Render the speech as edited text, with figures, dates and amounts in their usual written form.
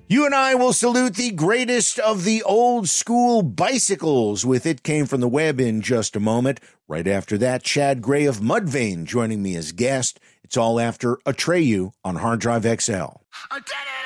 You and I will salute the greatest of the old school bicycles with It Came From the Web in just a moment. Right after that, Chad Gray of Mudvayne joining me as guest. It's all after Atreyu on Hard Drive XL. I did it!